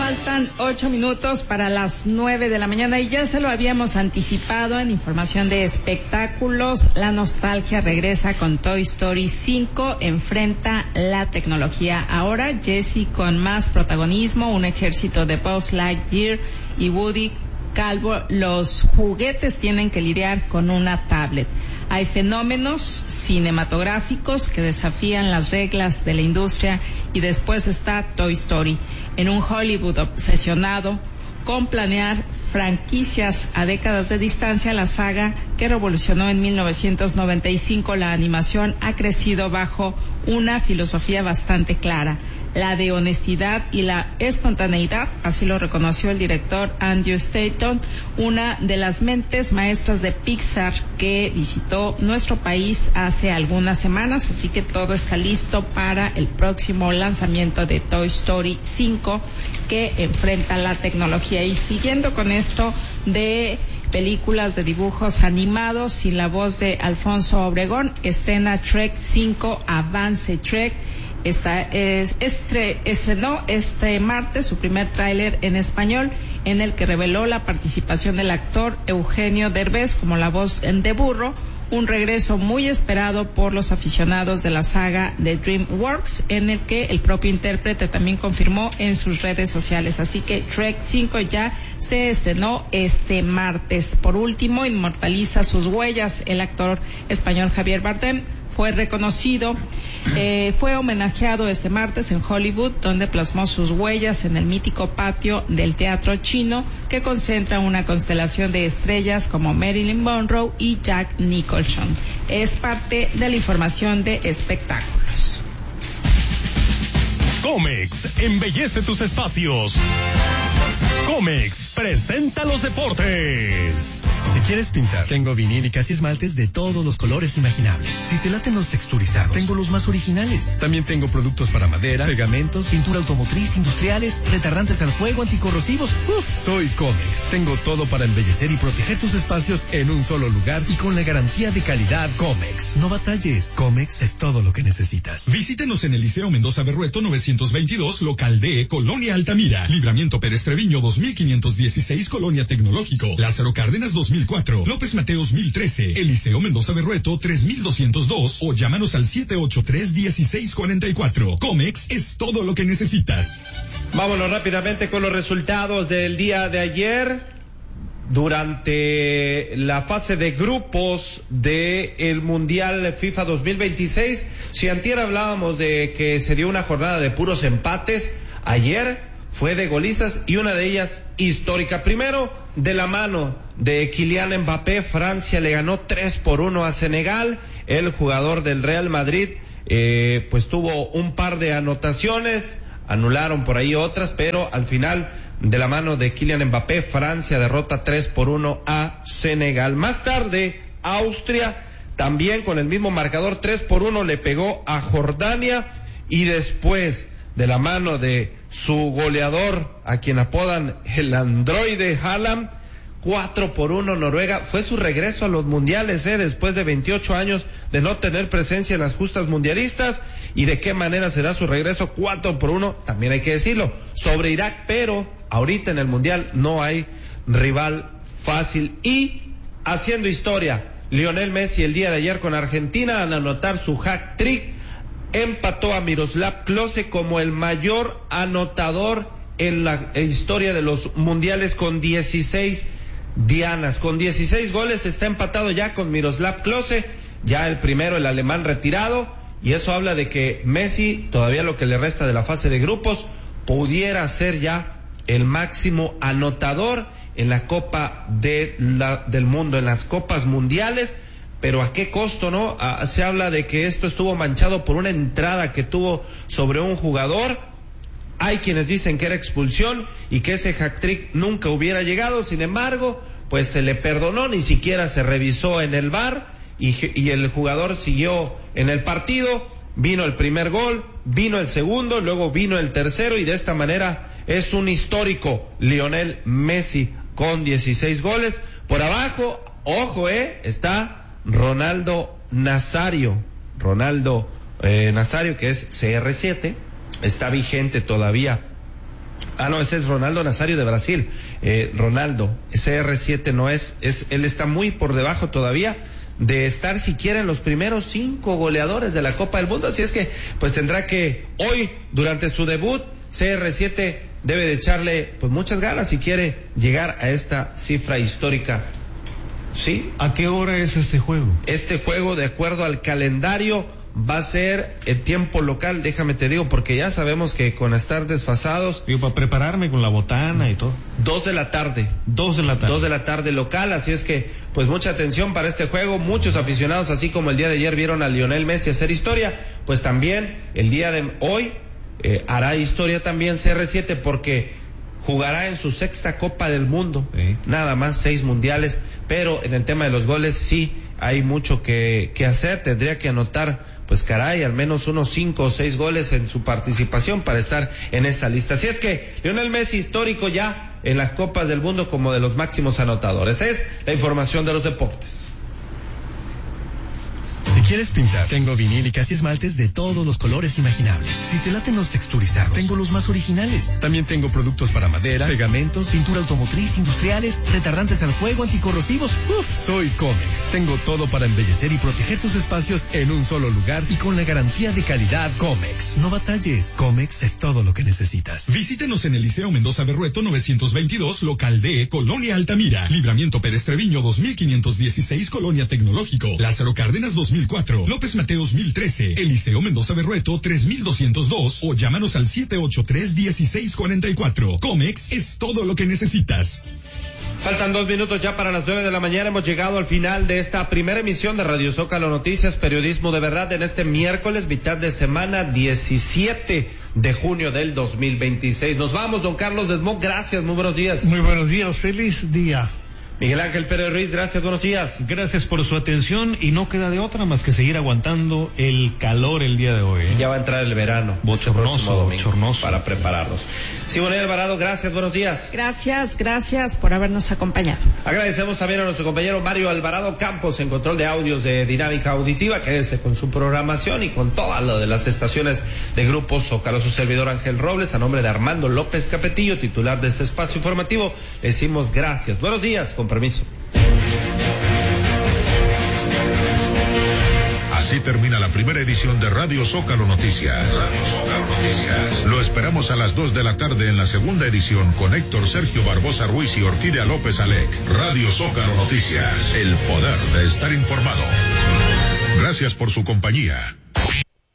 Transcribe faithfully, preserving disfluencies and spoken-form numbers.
Faltan ocho minutos para las nueve de la mañana y ya se lo habíamos anticipado en información de espectáculos. La nostalgia regresa con Toy Story cinco, enfrenta la tecnología. Ahora Jessie con más protagonismo, un ejército de Buzz Lightyear y Woody calvo. Los juguetes tienen que lidiar con una tablet. Hay fenómenos cinematográficos que desafían las reglas de la industria y después está Toy Story. En un Hollywood obsesionado con planear franquicias a décadas de distancia, la saga que revolucionó en mil novecientos noventa y cinco la animación ha crecido bajo una filosofía bastante clara, la de honestidad y la espontaneidad. Así lo reconoció el director Andrew Stanton, una de las mentes maestras de Pixar que visitó nuestro país hace algunas semanas. Así que todo está listo para el próximo lanzamiento de Toy Story cinco, que enfrenta la tecnología. Y siguiendo con esto de películas de dibujos animados y la voz de Alfonso Obregón, estrena Shrek cinco, Avance Shrek. Esta es, estre, estrenó este martes su primer tráiler en español, en el que reveló la participación del actor Eugenio Derbez como la voz de Burro, un regreso muy esperado por los aficionados de la saga de DreamWorks, en el que el propio intérprete también confirmó en sus redes sociales. Así que Shrek cinco ya se estrenó este martes. Por último, inmortaliza sus huellas el actor español Javier Bardem. Fue reconocido, eh, fue homenajeado este martes en Hollywood, donde plasmó sus huellas en el mítico patio del Teatro Chino, que concentra una constelación de estrellas como Marilyn Monroe y Jack Nicholson. Es parte de la información de espectáculos. Comex embellece tus espacios. Comex presenta los deportes. Si quieres pintar, tengo vinílicas y esmaltes de todos los colores imaginables. Si te laten los texturizados, tengo los más originales. También tengo productos para madera, pegamentos, pintura automotriz, industriales, retardantes al fuego, anticorrosivos. Uf, soy Comex. Tengo todo para embellecer y proteger tus espacios en un solo lugar y con la garantía de calidad Comex. No batalles. Comex es todo lo que necesitas. Visítenos en el Liceo Mendoza Berrueto novecientos veintidós, local D, Colonia Altamira. Libramiento Pérez Treviño dos mil quinientos dieciséis, Colonia Tecnológico. Lázaro Cárdenas dos mil cuatro, López Mateos mil trece, Eliseo Mendoza Berrueto tres mil doscientos dos o llámanos al siete ocho tres, uno seis cuatro cuatro. Comex es todo lo que necesitas. Vámonos rápidamente con los resultados del día de ayer. Durante la fase de grupos del Mundial FIFA dos mil veintiséis, si antier hablábamos de que se dio una jornada de puros empates, ayer fue de golizas y una de ellas histórica. Primero, de la mano de Kylian Mbappé, Francia le ganó tres por uno a Senegal. El jugador del Real Madrid eh, pues tuvo un par de anotaciones, anularon por ahí otras, pero al final, de la mano de Kylian Mbappé, Francia derrota tres por uno a Senegal. Más tarde, Austria también con el mismo marcador, tres por uno le pegó a Jordania. Y después, de la mano de su goleador, a quien apodan el androide Haaland, cuatro por uno Noruega. Fue su regreso a los mundiales, eh, después de veintiocho años de no tener presencia en las justas mundialistas. Y de qué manera será su regreso, cuatro por uno, también hay que decirlo, sobre Irak. Pero ahorita en el mundial no hay rival fácil. Y haciendo historia, Lionel Messi el día de ayer con Argentina, al anotar su hat trick, empató a Miroslav Klose como el mayor anotador en la historia de los mundiales con dieciséis dianas. Con dieciséis goles está empatado ya con Miroslav Klose, ya el primero, el alemán, retirado. Y eso habla de que Messi, todavía lo que le resta de la fase de grupos, pudiera ser ya el máximo anotador en la Copa de la, del Mundo, en las Copas Mundiales. Pero ¿a qué costo, no? Ah, se habla de que esto estuvo manchado por una entrada que tuvo sobre un jugador. Hay quienes dicen que era expulsión y que ese hat-trick nunca hubiera llegado. Sin embargo, pues se le perdonó, ni siquiera se revisó en el V A R y, y el jugador siguió en el partido. Vino el primer gol, vino el segundo, luego vino el tercero y de esta manera es un histórico Lionel Messi con dieciséis goles. Por abajo, ojo, eh, está Ronaldo Nazario, Ronaldo eh, Nazario, que es C R siete, está vigente todavía Ah, no, ese es Ronaldo Nazario de Brasil. Eh, Ronaldo, ese R siete no es, es, él está muy por debajo todavía de estar siquiera en los primeros cinco goleadores de la Copa del Mundo, así es que pues tendrá que hoy, durante su debut, C R siete debe de echarle pues muchas ganas si quiere llegar a esta cifra histórica. ¿Sí? ¿A qué hora es este juego? Este juego, de acuerdo al calendario, va a ser el tiempo local, déjame te digo, porque ya sabemos que con estar desfasados... Digo, para prepararme con la botana y todo. Dos de la tarde. Dos de la tarde. Dos de la tarde local, así es que, pues mucha atención para este juego. Muchos aficionados, así como el día de ayer vieron a Lionel Messi hacer historia, pues también el día de hoy eh, hará historia también C R siete, porque jugará en su sexta Copa del Mundo. Sí. Nada más seis mundiales, pero en el tema de los goles sí hay mucho que, que hacer. Tendría que anotar, pues caray, al menos unos cinco o seis goles en su participación para estar en esa lista. Así es que Lionel Messi, histórico ya en las Copas del Mundo como de los máximos anotadores. Es la información de los deportes. Si quieres pintar, tengo vinílicas y esmaltes de todos los colores imaginables. Si te laten los texturizados, tengo los más originales. También tengo productos para madera, pegamentos, pintura automotriz, industriales, retardantes al fuego, anticorrosivos. Uf, soy Comex. Tengo todo para embellecer y proteger tus espacios en un solo lugar y con la garantía de calidad Comex. No batalles. Comex es todo lo que necesitas. Visítenos en el Liceo Mendoza Berrueto novecientos veintidós, local D, Colonia Altamira. Libramiento Pérez Treviño dos mil quinientos dieciséis, Colonia Tecnológico. Lázaro Cárdenas dos mil cuatro, López Mateos mil trece, Eliseo Mendoza Berrueto tres mil doscientos dos o llámanos al siete ocho tres, uno seis cuatro cuatro. Comex es todo lo que necesitas. Faltan dos minutos ya para las nueve de la mañana. Hemos llegado al final de esta primera emisión de Radio Zócalo Noticias, periodismo de verdad, en este miércoles, mitad de semana, diecisiete de junio del dos mil veintiséis. Nos vamos, don Carlos Desmond, gracias, muy buenos días. Muy buenos días, feliz día. Miguel Ángel Pérez Ruiz, gracias, buenos días. Gracias por su atención y no queda de otra más que seguir aguantando el calor el día de hoy. ¿eh? Ya va a entrar el verano. Bochornoso, bochornoso. Para prepararlos. Simone Alvarado, gracias, buenos días. Gracias, gracias por habernos acompañado. Agradecemos también a nuestro compañero Mario Alvarado Campos en control de audios de Dinámica Auditiva. Quédese con su programación y con todo lo de las estaciones de Grupo Zócalo. Su servidor Ángel Robles, a nombre de Armando López Capetillo, titular de este espacio informativo, le decimos gracias. Buenos días, con permiso. Así termina la primera edición de Radio Zócalo Noticias. Radio Zócalo Noticias. Lo esperamos a las dos de la tarde en la segunda edición con Héctor Sergio Barbosa Ruiz y Orquídea López Alec. Radio Zócalo Noticias. El poder de estar informado. Gracias por su compañía.